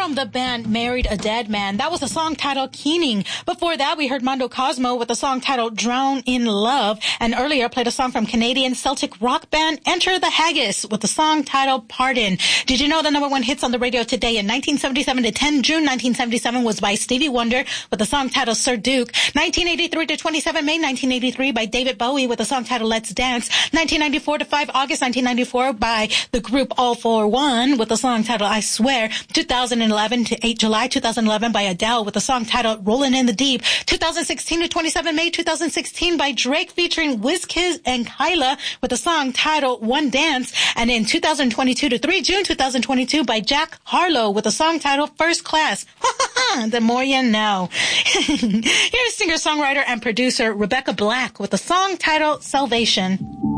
from the band Married a Dead Man. That was a song titled Keening. Before that, we heard Mondo Cosmo with a song titled Drown in Love. And earlier, played a song from Canadian Celtic rock band Enter the Haggis with a song titled Pardon. Did you know the number one hits on the radio today in 1977 to 10 June 1977 was by Stevie Wonder with a song titled Sir Duke. 1983 to 27 May 1983 by David Bowie with a song titled Let's Dance. 1994 to 5 August 1994 by the group All For One with a song titled I Swear. 2011 to 8 July 2011 by Adele with a song titled Rollin' in the Deep. 2016 to 27 May 2016 by Drake featuring WizKid and Kyla with a song titled One Dance. And in 2022 to 3 June 2022 by Jack Harlow with a song titled First Class. The more you know. Here's singer-songwriter and producer Rebecca Black with a song titled Salvation.